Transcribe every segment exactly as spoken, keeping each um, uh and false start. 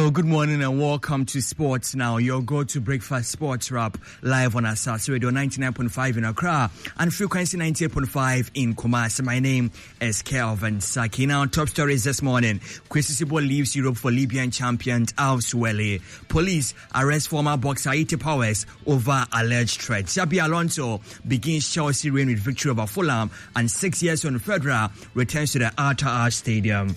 Hello, good morning and welcome to Sports Now, your go-to breakfast sports wrap live on Asas Radio ninety-nine point five in Accra and frequency ninety-eight point five in Kumasi. My name is Kelvin Saki. Now, top stories this morning. Kwesi Sibo leaves Europe for Libyan champion Alves Wele. Police arrest former boxer Iti Powers over alleged threat. Xabi Alonso begins Chelsea reign with victory over Fulham, and six years on Federer returns to the Arthur Ashe Stadium.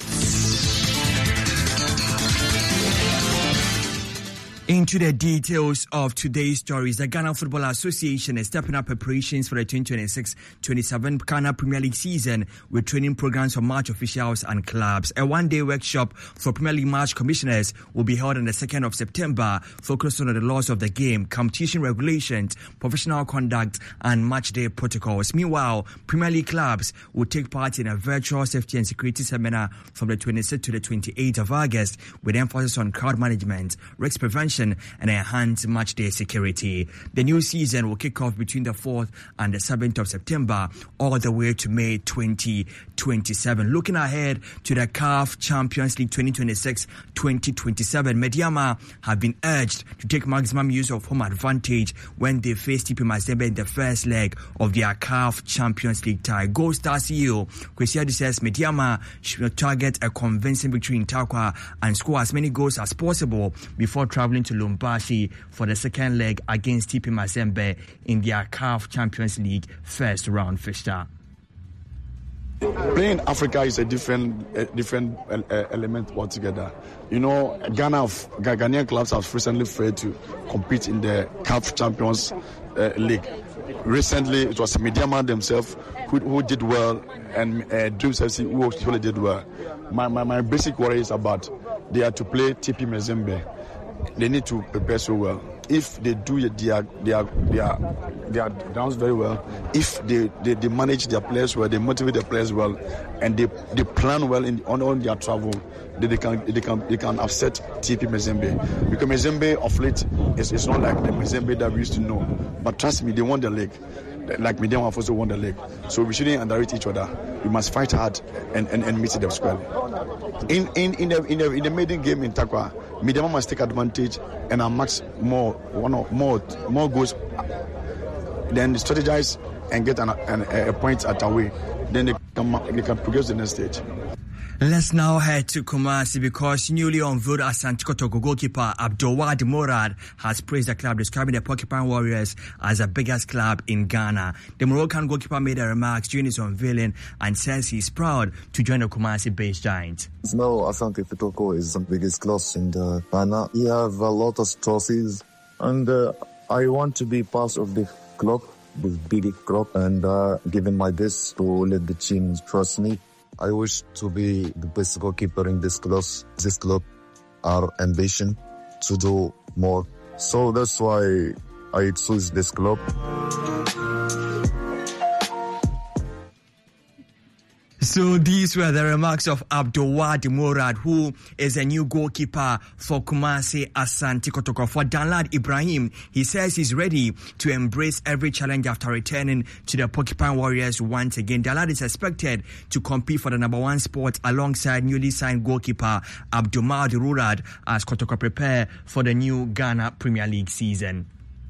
Into the details of today's stories, the Ghana Football Association is stepping up preparations for the twenty twenty-six twenty-seven Ghana Premier League season with training programs for match officials and clubs. A one-day workshop for Premier League match commissioners will be held on the second of September, focused on the laws of the game, competition regulations, professional conduct, and match day protocols. Meanwhile, Premier League clubs will take part in a virtual safety and security seminar from the twenty-sixth to the twenty-eighth of August with emphasis on crowd management, risk prevention, and enhance match day security. The new season will kick off between the fourth and the seventh of September, all the way to May twenty twenty-seven. Looking ahead to the C A F Champions League twenty twenty-six twenty twenty-seven, Mediama have been urged to take maximum use of home advantage when they face T P Mazembe in the first leg of their C A F Champions League tie. Gold Star C E O Kwesi Addo says Mediama should target a convincing victory in Tarkwa and score as many goals as possible before traveling to Lubumbashi for the second leg against T P Mazembe in their C A F Champions League first round fixture. Playing Africa is a different, a different uh, element altogether. You know, Ghana, Ghanaian clubs have recently failed to compete in the C A F Champions uh, League. Recently, it was Mediama themselves who, who did well, and uh, Dreams F C who actually did well. My, my my basic worry is about they are to play T P Mazembe. They need to prepare so well. If they do their their their their downs very well, if they, they, they manage their players well, they motivate their players well, and they, they plan well in on, on their travel, they, they can they can they can upset T P Mazembe. Because Mazembe of late is it's not like the Mazembe that we used to know. But trust me, they won the league. Like Mediama have also won the league. So we shouldn't underrate each other. We must fight hard and, and, and meet them squarely. In in in the in the, in the maiden game in Tarkwa, Mediama must take advantage and amass more one or more more goals. Then strategize and get an, an, a point at away. Then they can they can progress to the next stage. Let's now head to Kumasi because newly unveiled Asante Kotoko goalkeeper Abdulwadi Morad has praised the club, describing the Porcupine Warriors as the biggest club in Ghana. The Moroccan goalkeeper made a remarks during his unveiling and says he's proud to join the Kumasi-based Giants. No, Asante Kotoko is the biggest club in the Ghana. He have a lot of trophies, and uh, I want to be part of the club, this big club, and uh, giving my best to let the team trust me. I wish to be the best goalkeeper in this club. This club, our ambition to do more. So that's why I choose this club. So these were the remarks of Abdulwadi Morad, who is a new goalkeeper for Kumasi Asante Kotoko. For Danlad Ibrahim, he says he's ready to embrace every challenge after returning to the Porcupine Warriors once again. Danlad is expected to compete for the number one spot alongside newly signed goalkeeper Abdulmad Rurad as Kotoko prepare for the new Ghana Premier League season.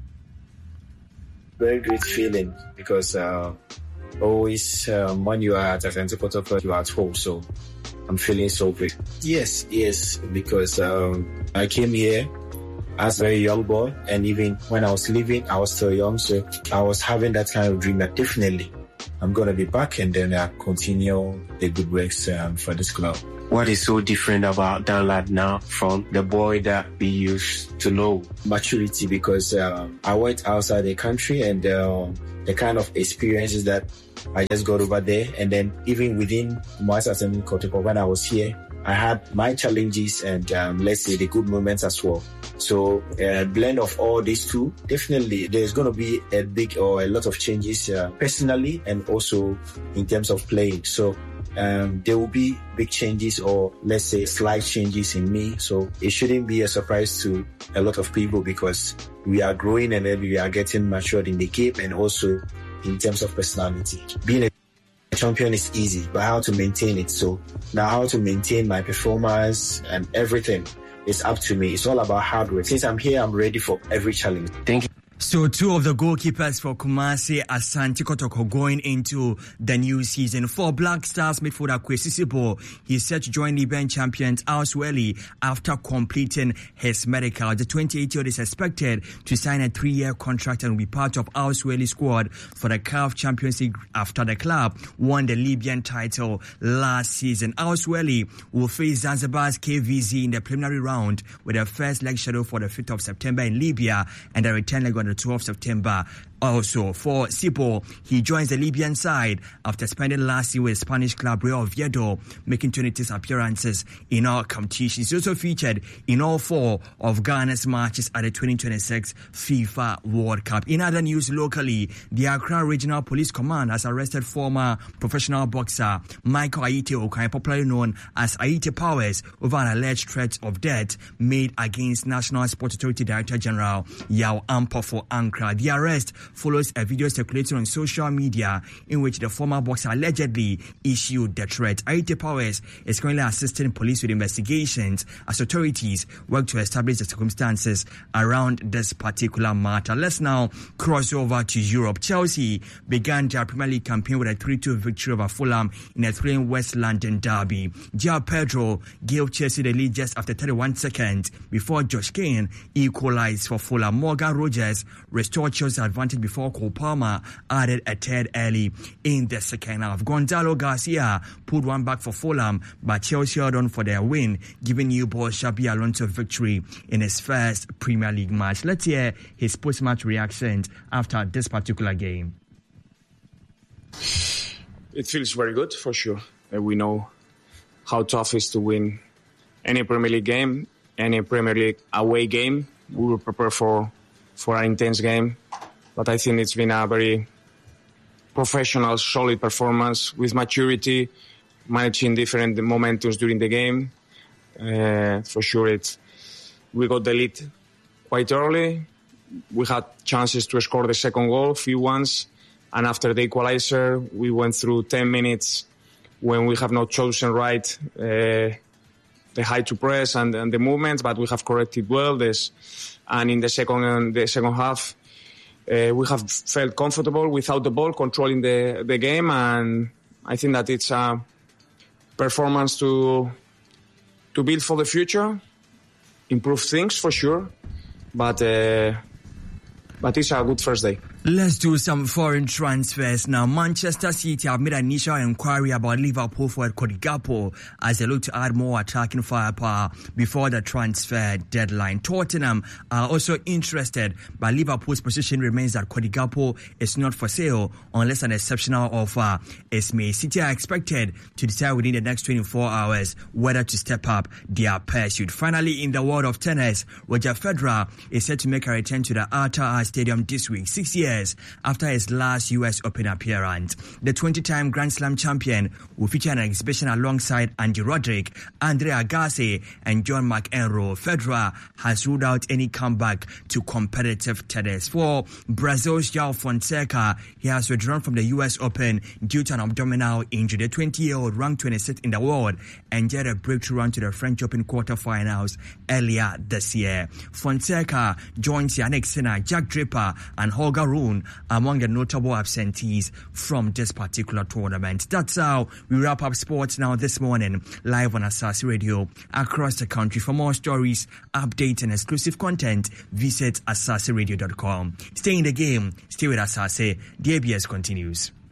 Very great feeling because uh always um, when you are at Asante Kotoko, you are at home, so I'm feeling so great. Yes, yes, because um, I came here as a very young boy, and even when I was leaving, I was still young, so I was having that kind of dream that definitely I'm going to be back and then I continue the good works um, for this club. What is so different about Danlad now from the boy that we used to know? Maturity, because uh, I went outside the country and uh, the kind of experiences that I just got over there. And then even within Asante Kotoko, when I was here, I had my challenges and um, let's say the good moments as well. So a blend of all these two, definitely there's going to be a big or a lot of changes uh, personally and also in terms of playing. So Um, there will be big changes or let's say slight changes in me. So it shouldn't be a surprise to a lot of people because we are growing and then we are getting matured in the game and also in terms of personality. Being a champion is easy, but how to maintain it. So now how to maintain my performance and everything it's up to me. It's all about hard work. Since I'm here, I'm ready for every challenge. Thank you. So two of the goalkeepers for Kumasi Asante Kotoko going into the new season. For Black Stars midfielder Kwesi Sipo, he's set to join Libyan champions Al-Suwaili after completing his medical. The twenty-eight-year-old is expected to sign a three-year contract and will be part of Al-Suwaili squad for the C A F Champions League after the club won the Libyan title last season. Al-Suwaili will face Zanzibar's K V Z in the preliminary round with the first leg scheduled for the fifth of September in Libya and the return leg on the twelfth of September. Also, for Sipo, he joins the Libyan side after spending last season with Spanish club Real Oviedo, making twenty-six appearances in all competitions. He also featured in all four of Ghana's matches at the twenty twenty-six FIFA World Cup. In other news locally, the Accra Regional Police Command has arrested former professional boxer Michael Aite Okai, popularly known as Aite Powers, over an alleged threat of death made against National Sports Authority Director General Yao Ampo for Ankara. The arrest follows a video circulating on social media in which the former boxer allegedly issued the threat. Aite Powers is currently assisting police with investigations as authorities work to establish the circumstances around this particular matter. Let's now cross over to Europe. Chelsea began their Premier League campaign with a three two victory over Fulham in a thrilling West London derby. João Pedro gave Chelsea the lead just after thirty-one seconds before Josh Kane equalized for Fulham. Morgan Rogers restored Chelsea's advantage before Cole Palmer added a third early in the second half. Gonzalo Garcia pulled one back for Fulham, but Chelsea held on for their win, giving new boss Xabi Alonso victory in his first Premier League match. Let's hear his post-match reactions after this particular game. It feels very good, for sure. We know how tough it is to win any Premier League game, any Premier League away game. We will prepare for, for an intense game. But I think it's been a very professional, solid performance with maturity, managing different momentums during the game. Uh, for sure, it's, we got the lead quite early. We had chances to score the second goal, few ones. And after the equalizer, we went through ten minutes when we have not chosen right uh, the height to press and, and the movements, but we have corrected well this. And in the second, the second half, Uh, we have felt comfortable without the ball, controlling the, the game, and I think that it's a performance to to build for the future, improve things for sure, but uh, but it's a good first day. Let's do some foreign transfers now. Manchester City have made an initial inquiry about Liverpool forward Cody Gakpo as they look to add more attacking firepower before the transfer deadline. Tottenham are also interested, but Liverpool's position remains that Cody Gakpo is not for sale unless an exceptional offer is made. City are expected to decide within the next twenty-four hours whether to step up their pursuit. Finally, in the world of tennis, Roger Federer is set to make a return to the Arthur Stadium this week, six years after his last U S Open appearance. The twenty-time Grand Slam champion will feature an exhibition alongside Andy Roddick, Andre Agassi, and John McEnroe. Federer has ruled out any comeback to competitive tennis. For Brazil's João Fonseca, he has withdrawn from the U S Open due to an abdominal injury. The twenty-year-old ranked twenty-sixth in the world and enjoyed a breakthrough run to the French Open quarterfinals earlier this year. Fonseca joins Yannick Sinner, Jack Draper, and Holger Rune among the notable absentees from this particular tournament. That's how we wrap up sports now this morning, live on Asase Radio across the country. For more stories, updates, and exclusive content, visit asase radio dot com. Stay in the game, stay with Asase. The A B S continues.